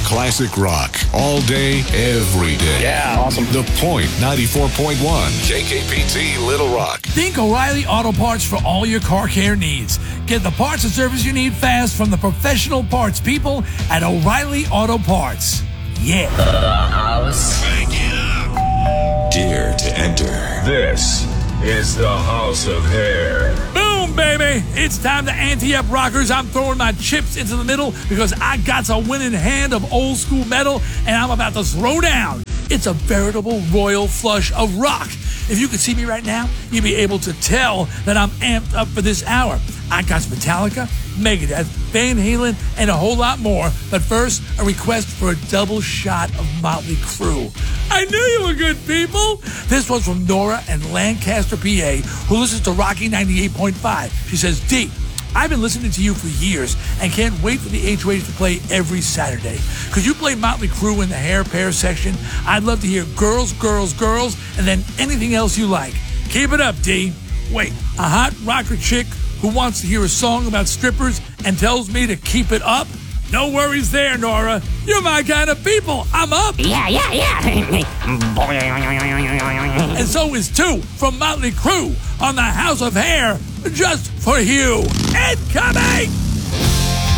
classic rock. All day, every day. Yeah, awesome. The Point 94.1. KKPT Little Rock. Think O'Reilly Auto Parts for all your car care needs. Get the parts and service you need fast from the professional parts people at O'Reilly Auto Parts. Yeah. House. Crank it up. Dare to enter. This is the House of Hair. Boom, baby! It's time to ante up, rockers. I'm throwing my chips into the middle because I got a winning hand of old school metal and I'm about to throw down. It's a veritable royal flush of rock. If you could see me right now, you'd be able to tell that I'm amped up for this hour. I got Metallica, Megadeth, Van Halen, and a whole lot more. But first, a request for a double shot of Motley Crue. I knew you were good people. This one's from Nora in Lancaster, PA, who listens to Rocky 98.5. She says, D, I've been listening to you for years and can't wait for the HOH to play every Saturday. Could you play Motley Crue in the hair pair section? I'd love to hear Girls, Girls, Girls, and then anything else you like. Keep it up, D. Wait, a hot rocker chick who wants to hear a song about strippers and tells me to keep it up? No worries there, Nora. You're my kind of people. I'm up. Yeah. And so is 2 from Motley Crue on the House of Hair, just for you. Incoming!